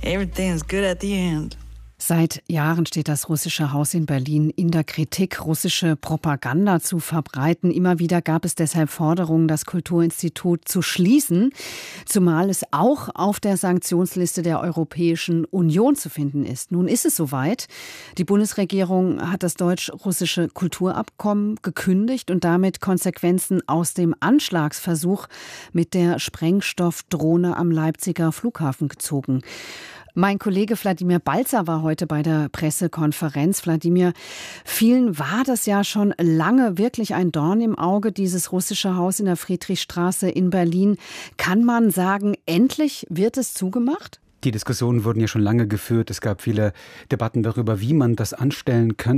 everything is good at the end. Seit Jahren steht das Russische Haus in Berlin in der Kritik, russische Propaganda zu verbreiten. Immer wieder gab es deshalb Forderungen, das Kulturinstitut zu schließen, zumal es auch auf der Sanktionsliste der Europäischen Union zu finden ist. Nun ist es soweit. Die Bundesregierung hat das deutsch-russische Kulturabkommen gekündigt und damit Konsequenzen aus dem Anschlagsversuch mit der Sprengstoffdrohne am Leipziger Flughafen gezogen. Mein Kollege Wladimir Balzer war heute bei der Pressekonferenz. Wladimir, vielen war das ja schon lange wirklich ein Dorn im Auge, dieses russische Haus in der Friedrichstraße in Berlin. Kann man sagen, endlich wird es zugemacht? Die Diskussionen wurden ja schon lange geführt. Es gab viele Debatten darüber, wie man das anstellen könnte.